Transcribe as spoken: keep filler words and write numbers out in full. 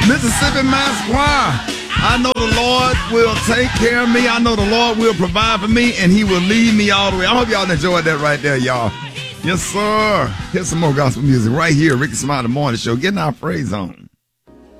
Mississippi Mass Choir. I know the Lord will take care of me. I know the Lord will provide for me, and he will lead me all the way. I hope y'all enjoyed that right there, y'all. Yes, sir. Here's some more gospel music right here. Ricky Smiley Morning Show. Getting our praise on.